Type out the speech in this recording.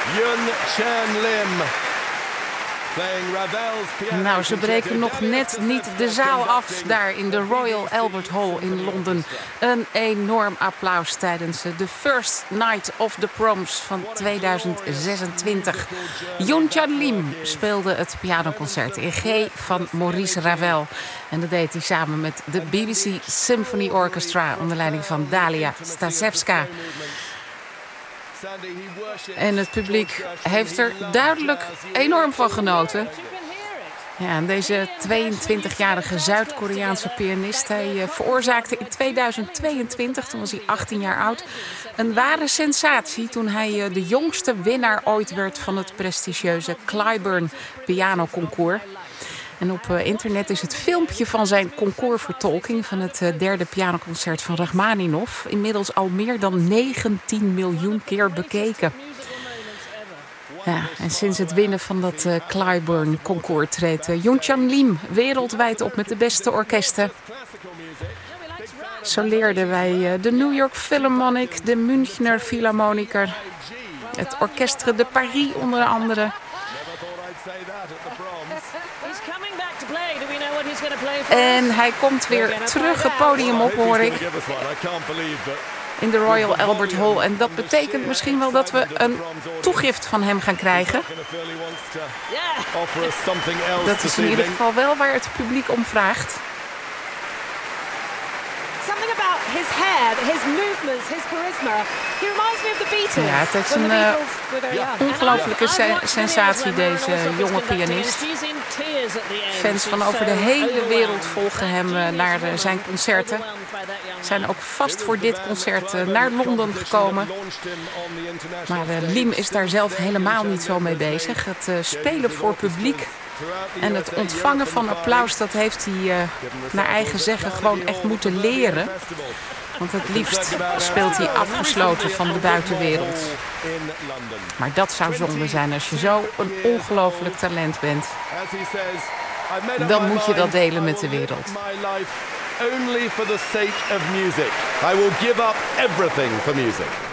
Yoon Chan Lim. Nou, ze breken nog net niet de zaal af daar in de Royal Albert Hall in Londen. Een enorm applaus tijdens de First Night of the Proms van 2026. Yoon Chan Lim speelde het pianoconcert in G van Maurice Ravel. En dat deed hij samen met de BBC Symphony Orchestra onder leiding van Dalia Stasevska. En het publiek heeft er duidelijk enorm van genoten. Ja, en deze 22-jarige Zuid-Koreaanse pianist, hij veroorzaakte in 2022, toen was hij 18 jaar oud, een ware sensatie toen hij de jongste winnaar ooit werd van het prestigieuze Clyburn pianoconcours. En op internet is het filmpje van zijn concoursvertolking van het derde pianoconcert van Rachmaninov inmiddels al meer dan 19 miljoen keer bekeken. Ja, en sinds het winnen van dat Clyburn concours treedt Yoon Chan Lim wereldwijd op met de beste orkesten. Zo leerden wij de New York Philharmonic, de Münchner Philharmoniker, het Orchestre de Paris onder andere. En hij komt weer terug het podium op, hoor ik. In de Royal Albert Hall. En dat betekent misschien wel dat we een toegift van hem gaan krijgen. Dat is in ieder geval wel waar het publiek om vraagt. His hair, his movements, his charisma. He reminds me of the Beatles. Ja, het is een ongelooflijke sensatie, deze jonge pianist. Fans van over de hele wereld volgen hem naar zijn concerten. Zijn ook vast voor dit concert naar Londen gekomen. Maar Lim is daar zelf helemaal niet zo mee bezig. Het spelen voor publiek en het ontvangen van applaus, dat heeft hij naar eigen zeggen gewoon echt moeten leren. Want het liefst speelt hij afgesloten van de buitenwereld. Maar dat zou zonde zijn als je zo een ongelooflijk talent bent. Dan moet je dat delen met de wereld. Only for the sake of music. I will give up everything for music.